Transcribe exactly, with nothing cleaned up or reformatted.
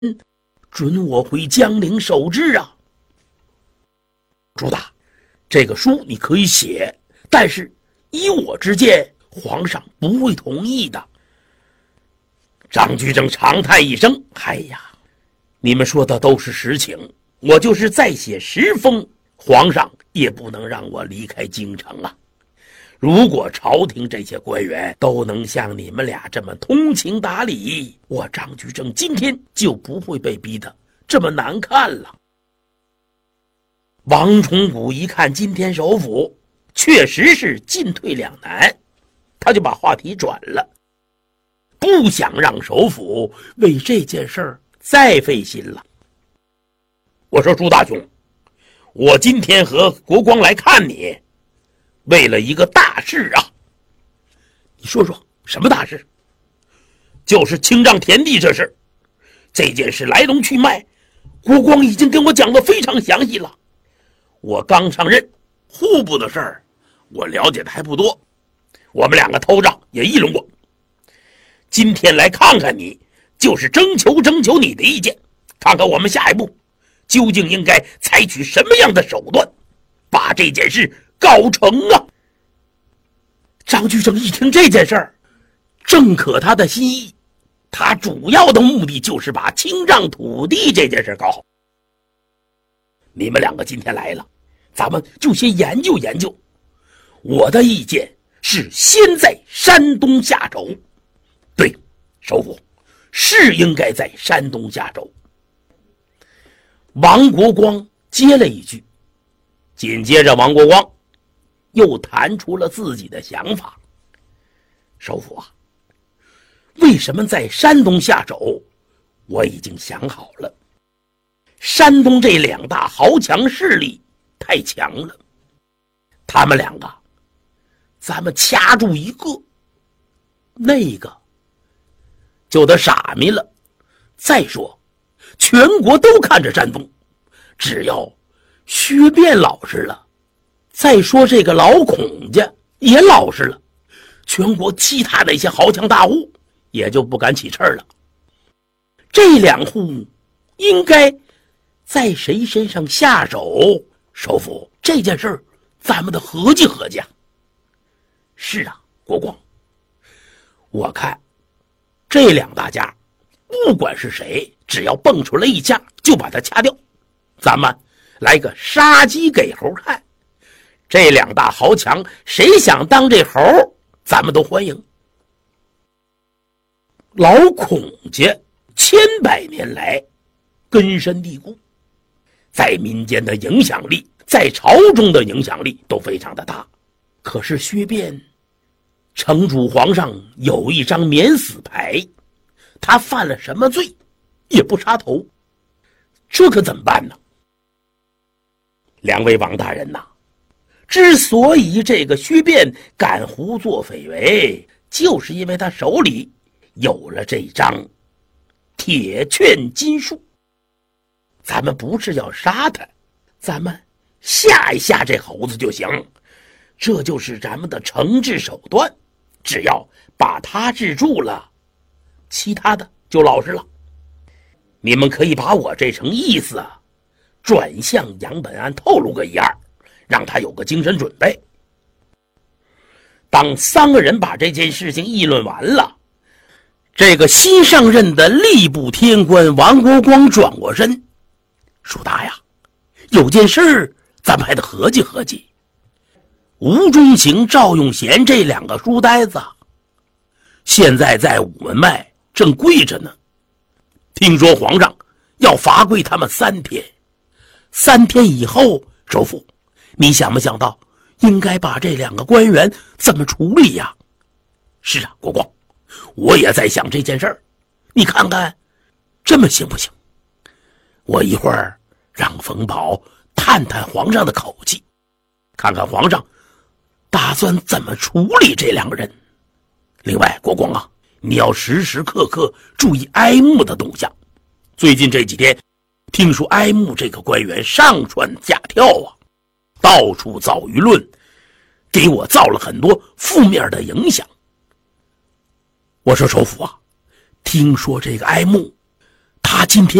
准我回江陵守制啊。朱大，这个书你可以写，但是依我之见，皇上不会同意的。张居正长叹一声，哎呀，你们说的都是实情，我就是再写十封，皇上也不能让我离开京城啊。如果朝廷这些官员都能像你们俩这么通情达理，我张居正今天就不会被逼得这么难看了。王崇古一看今天首府确实是进退两难，他就把话题转了，不想让首府为这件事儿再费心了。我说朱大兄，我今天和国光来看你，为了一个大事啊。你说说什么大事？就是清丈田地这事。这件事来龙去脉，国光已经跟我讲得非常详细了。我刚上任，户部的事儿我了解的还不多，我们两个偷账也议论过。今天来看看你，就是征求征求你的意见，看看我们下一步究竟应该采取什么样的手段，把这件事搞成啊。张居正一听这件事儿，正可他的心意，他主要的目的就是把清丈土地这件事搞好。你们两个今天来了，咱们就先研究研究。我的意见是先在山东下手。对，首府是应该在山东下手。王国光接了一句，紧接着王国光又谈出了自己的想法。首府啊，为什么在山东下手？我已经想好了。山东这两大豪强势力太强了，他们两个咱们掐住一个，那个就得傻咪了。再说全国都看着山东，只要薛变老实了，再说这个老孔家也老实了，全国其他那些豪强大户也就不敢起刺了。这两户应该在谁身上下手？首府这件事咱们得合计合计啊。是啊，国光，我看这两大家不管是谁，只要蹦出来一家就把他掐掉，咱们来个杀鸡给猴看。这两大豪强谁想当这猴，咱们都欢迎。老孔家千百年来根深蒂固，在民间的影响力，在朝中的影响力都非常的大。可是薛变城主皇上有一张免死牌，他犯了什么罪也不杀头，这可怎么办呢？两位王大人呐，之所以这个薛变敢胡作非为，就是因为他手里有了这张铁券金术。咱们不是要杀他，咱们吓一吓这猴子就行，这就是咱们的惩治手段。只要把他治住了，其他的就老实了。你们可以把我这层意思啊转向杨本安透露个一二，让他有个精神准备。当三个人把这件事情议论完了，这个新上任的吏部天官王国光转过身，叔大呀，有件事咱们还得合计合计。吴中行、赵用贤这两个书呆子现在在午门外正跪着呢，听说皇上要罚跪他们三天，三天以后，首府你想没想到应该把这两个官员怎么处理呀？是啊，国光，我也在想这件事儿，你看看这么行不行？我一会儿让冯保探探皇上的口气，看看皇上打算怎么处理这两个人。另外，国光啊，你要时时刻刻注意哀慕的动向。最近这几天，听说哀慕这个官员上蹿下跳啊，到处造舆论，给我造了很多负面的影响。我说首府啊，听说这个哀慕，他他今天